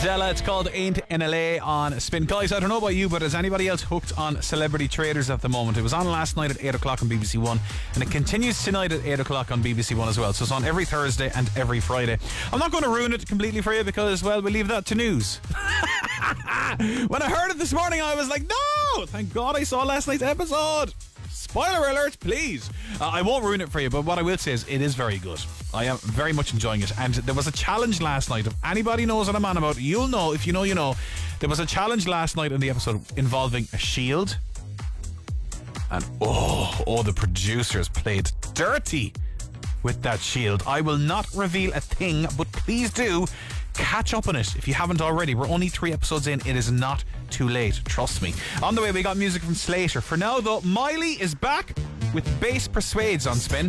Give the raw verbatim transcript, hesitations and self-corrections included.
Zella, it's called Ain't in L A on Spin. Guys, I don't know about you, but is anybody else hooked on Celebrity Traders at the moment? It was on last night at eight o'clock on B B C One, and it continues tonight at eight o'clock on B B C One as well. So it's on every Thursday and every Friday. I'm not going to ruin it completely for you because, well, we'll leave that to news. When I heard it this morning, I was like, no! Thank God I saw last night's episode. Spoiler alert, please. Uh, I won't ruin it for you, but what I will say is it is very good. I am very much enjoying it. And there was a challenge last night. If anybody knows what I'm on about, you'll know. If you know, you know. There was a challenge last night in the episode involving a shield. And oh, oh, the producers played dirty with that shield. I will not reveal a thing, but please do catch up on it if you haven't already. We're only three episodes in. It is not too late, trust me. On the way, we got music from Slater. For now, though, Miley is back with Bass Persuades on Spin.